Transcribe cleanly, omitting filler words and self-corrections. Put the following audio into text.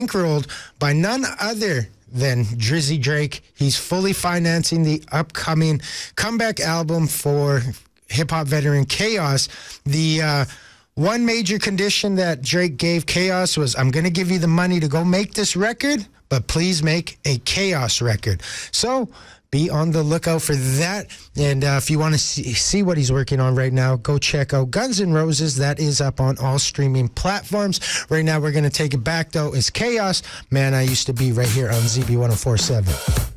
bankrolled by none other than Drizzy Drake. He's fully financing the upcoming comeback album for hip-hop veteran Chaos. The one major condition that Drake gave Chaos was, I'm going to give you the money to go make this record, but please make a Chaos record. So be on the lookout for that. And if you want to see what he's working on right now, go check out Guns N' Roses. That is up on all streaming platforms. Right now, we're going to take it back, though. It's Chaos. Man, I used to be right here on ZB 104.7.